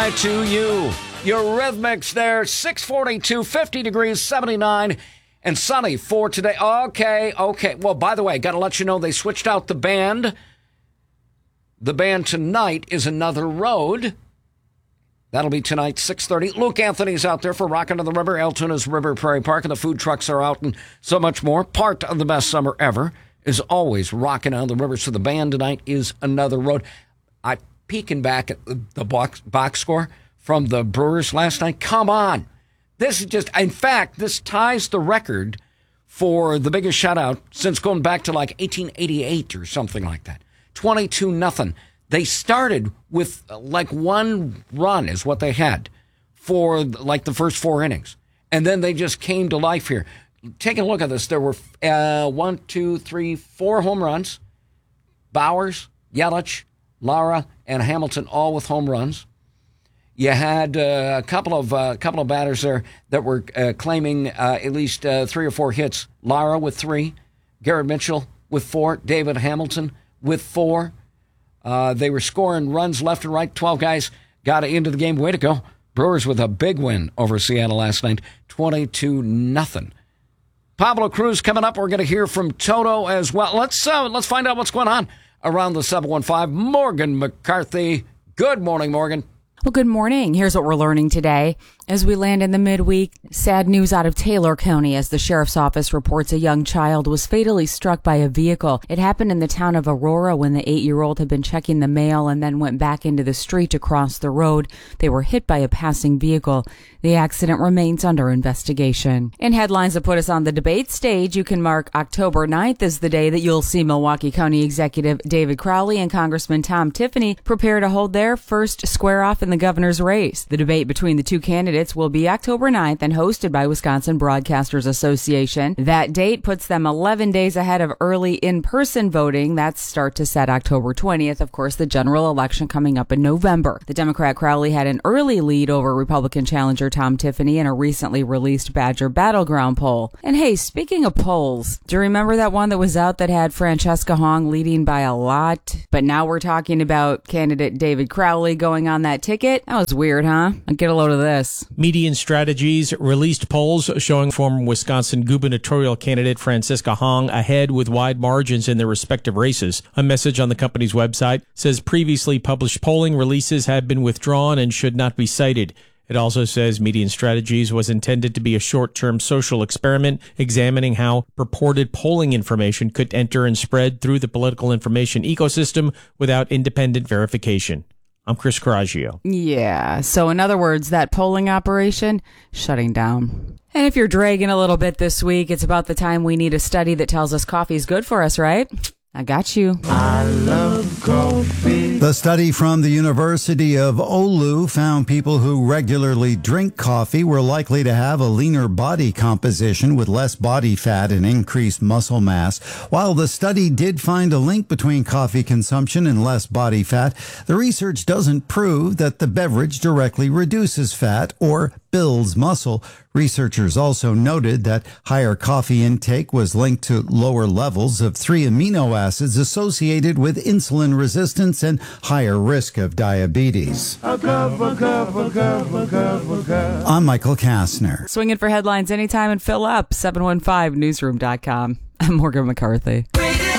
goodbye to you. Eurythmics there, 642, 50 degrees, 79, and sunny for today. Okay. Well, by the way, got to let you know they switched out the band. The band tonight is Another Road. That'll be tonight, 6:30. Luke Anthony's out there for Rockin' on the River, Altoona's River Prairie Park, and the food trucks are out and so much more. Part of the best summer ever is always Rockin' on the River. So the band tonight is Another Road. I peeking back at the box score from the Brewers last night. Come on. This is just, in fact, this ties the record for the biggest shutout since going back to like 1888 or something like that. 22-0. They started with like one run is what they had for like the first four innings. And then they just came to life here. Take a look at this. There were 4 home runs. Bowers, Yelich, Lara, and Hamilton all with home runs. You had a couple of batters there that were claiming at least 3 or 4 hits. Lara with 3, Garrett Mitchell with 4, David Hamilton with 4. They were scoring runs left and right. 12 guys got into the game. Way to go. Brewers with a big win over Seattle last night, 22-0. Pablo Cruz coming up. We're going to hear from Toto as well. Let's find out what's going on around the 715. Morgan McCarthy. Good morning, Morgan. Well, good morning. Here's what we're learning today. As we land in the midweek, sad news out of Taylor County as the sheriff's office reports a young child was fatally struck by a vehicle. It happened in the town of Aurora when the 8-year-old had been checking the mail and then went back into the street to cross the road. They were hit by a passing vehicle. The accident remains under investigation. In headlines that put us on the debate stage, you can mark October 9th as the day that you'll see Milwaukee County Executive David Crowley and Congressman Tom Tiffany prepare to hold their first square-off in the governor's race. The debate between the two candidates will be October 9th and hosted by Wisconsin Broadcasters Association. That date puts them 11 days ahead of early in-person voting. That's start to set October 20th. Of course, the general election coming up in November. The Democrat Crowley had an early lead over Republican challenger Tom Tiffany in a recently released Badger Battleground poll. And hey, speaking of polls, do you remember that one that was out that had Francesca Hong leading by a lot? But now we're talking about candidate David Crowley going on that ticket? That was weird, huh? Get a load of this. Median Strategies released polls showing former Wisconsin gubernatorial candidate Francesca Hong ahead with wide margins in their respective races. A message on the company's website says previously published polling releases have been withdrawn and should not be cited. It also says Median Strategies was intended to be a short-term social experiment examining how purported polling information could enter and spread through the political information ecosystem without independent verification. I'm Chris Coraggio. Yeah, so in other words, that polling operation, shutting down. And if you're dragging a little bit this week, it's about the time we need a study that tells us coffee's good for us, right? I got you. I love coffee. The study from the University of Oulu found people who regularly drink coffee were likely to have a leaner body composition with less body fat and increased muscle mass. While the study did find a link between coffee consumption and less body fat, the research doesn't prove that the beverage directly reduces fat or builds muscle. Researchers also noted that higher coffee intake was linked to lower levels of 3 amino acids associated with insulin resistance and higher risk of diabetes. I'm Michael Kastner. Swing it for headlines anytime and fill up. 715newsroom.com. I'm Morgan McCarthy.